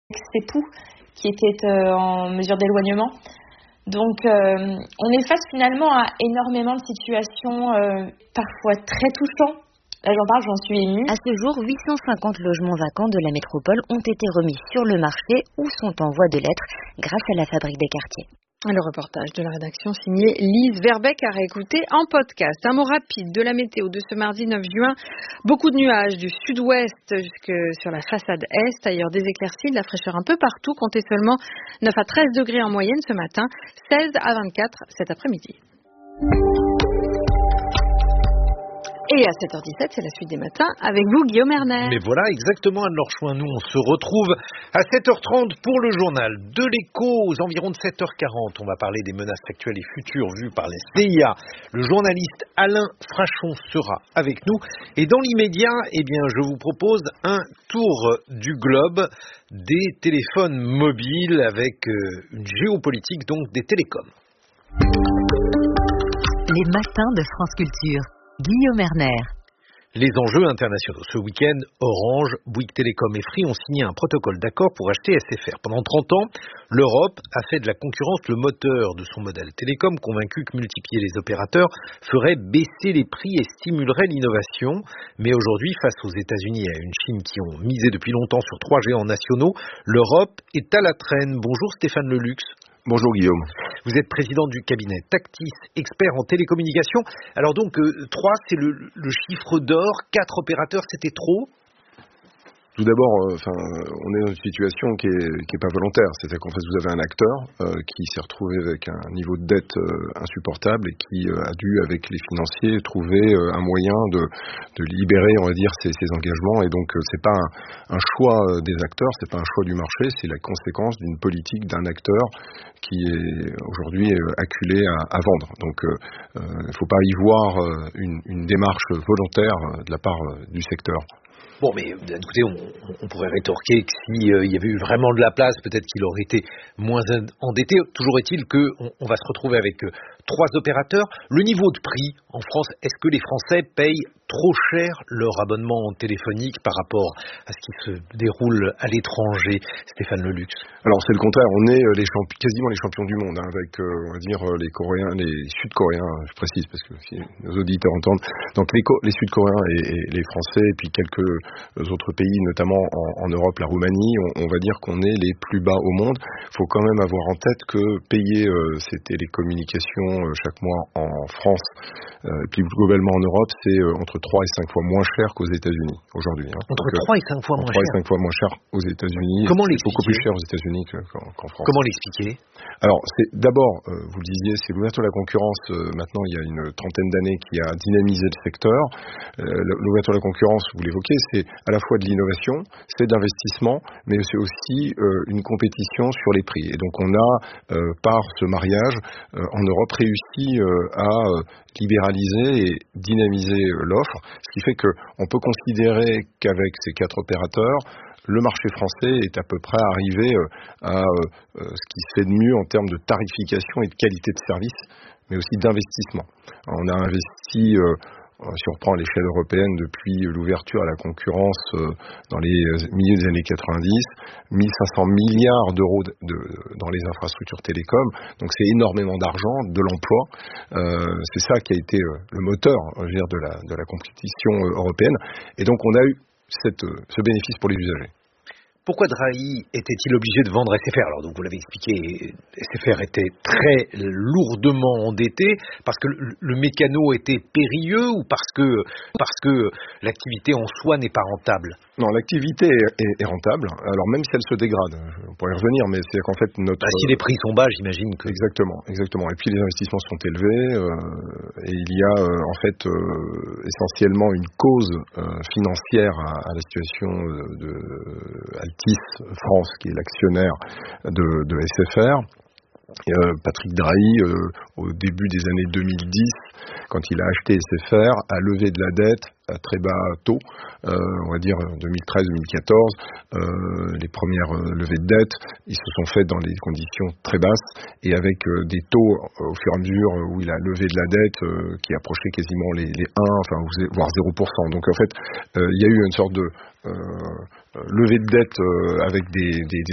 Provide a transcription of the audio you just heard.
ex-époux qui était en mesure d'éloignement. Donc, on est face finalement à énormément de situations parfois très touchantes. Là, j'en parle, j'en suis émue. À ce jour, 850 logements vacants de la métropole ont été remis sur le marché ou sont en voie de l'être grâce à la Fabrique des quartiers. Le reportage de la rédaction signé Lise Verbeck à réécouter en podcast. Un mot rapide de la météo de ce mardi 9 juin. Beaucoup de nuages du sud-ouest jusque sur la façade est. Ailleurs des éclaircies, de la fraîcheur un peu partout. Comptez seulement 9 à 13 degrés en moyenne ce matin, 16 à 24 cet après-midi. Et à 7h17, c'est la suite des matins avec vous, Guillaume Erner. Mais voilà, exactement, Anne-Laure Chouin. Nous, on se retrouve à 7h30 pour le journal de l'Écho. Aux environs de 7h40, on va parler des menaces actuelles et futures vues par les CIA. Le journaliste Alain Frachon sera avec nous. Et dans l'immédiat, je vous propose un tour du globe des téléphones mobiles avec une géopolitique, donc des télécoms. Les matins de France Culture. Guillaume Erner. Les enjeux internationaux. Ce week-end, Orange, Bouygues Télécom et Free ont signé un protocole d'accord pour acheter SFR. Pendant 30 ans, l'Europe a fait de la concurrence le moteur de son modèle télécom, convaincu que multiplier les opérateurs ferait baisser les prix et stimulerait l'innovation. Mais aujourd'hui, face aux États-Unis et à une Chine qui ont misé depuis longtemps sur 3 géants nationaux, l'Europe est à la traîne. Bonjour Stéphane Lelux. Bonjour Guillaume. Vous êtes président du cabinet Tactis, expert en télécommunications. Alors donc, 3, c'est le chiffre d'or, 4 opérateurs, c'était trop ? Tout d'abord, on est dans une situation qui est pas volontaire. C'est-à-dire qu'en fait, vous avez un acteur qui s'est retrouvé avec un niveau de dette insupportable et qui a dû, avec les financiers, trouver un moyen de libérer, on va dire, ses engagements. Et donc, c'est pas un choix des acteurs, c'est pas un choix du marché, c'est la conséquence d'une politique d'un acteur qui est aujourd'hui acculé à vendre. Donc, il faut pas y voir une démarche volontaire de la part du secteur. Bon, mais écoutez, on pourrait rétorquer que s'il y avait eu vraiment de la place, peut-être qu'il aurait été moins endetté. Toujours est-il qu'on va se retrouver avec 3 opérateurs. Le niveau de prix en France, est-ce que les Français payent trop cher leur abonnement téléphonique par rapport à ce qui se déroule à l'étranger, Stéphane Lelux? Alors c'est le contraire, on est quasiment les champions du monde, avec on va dire les Coréens, les Sud-Coréens, je précise parce que si nos auditeurs entendent, donc les Sud-Coréens et les Français et puis quelques autres pays, notamment en Europe, la Roumanie, on va dire qu'on est les plus bas au monde. Il faut quand même avoir en tête que payer ces télécommunications chaque mois en France et puis globalement en Europe, c'est entre 3 et 5 fois moins cher qu'aux États-Unis aujourd'hui. Entre 3 et 5 fois moins cher. 3 et 5 fois moins cher aux États-Unis. Comment l'expliquer ? C'est beaucoup plus cher aux États-Unis qu'en France. Comment l'expliquer ? Alors, c'est d'abord, vous le disiez, c'est l'ouverture de la concurrence. Maintenant, il y a une trentaine d'années qui a dynamisé le secteur. L'ouverture de la concurrence, vous l'évoquez, c'est à la fois de l'innovation, c'est d'investissement, mais c'est aussi une compétition sur les prix. Et donc, on a, par ce mariage, en Europe, réussi à libéraliser et dynamiser l'offre, ce qui fait qu'on peut considérer qu'avec ces 4 opérateurs, le marché français est à peu près arrivé à ce qui se fait de mieux en termes de tarification et de qualité de service, mais aussi d'investissement. On a investi, si on reprend à l'échelle européenne, depuis l'ouverture à la concurrence dans les milieux des années 90, 1500 milliards d'euros dans les infrastructures télécoms. Donc c'est énormément d'argent, de l'emploi. C'est ça qui a été le moteur, je veux dire, de la compétition européenne. Et donc on a eu ce bénéfice pour les usagers. Pourquoi Drahi était-il obligé de vendre SFR ? Alors donc vous l'avez expliqué, SFR était très lourdement endetté parce que le mécano était périlleux ou parce que l'activité en soi n'est pas rentable ? Non, l'activité est rentable. Alors même si elle se dégrade, on pourrait y revenir, mais c'est qu'en fait si les prix sont bas, j'imagine que... Exactement. Et puis les investissements sont élevés et il y a en fait essentiellement une cause financière à la situation de Altice France, qui est l'actionnaire de SFR. Patrick Drahi, au début des années 2010, quand il a acheté SFR, a levé de la dette à très bas taux, on va dire 2013-2014, les premières levées de dette, ils se sont faites dans des conditions très basses et avec des taux au fur et à mesure où il a levé de la dette qui approchaient quasiment les 1, voire 0%. Donc en fait, il y a eu une sorte de levée de dette avec des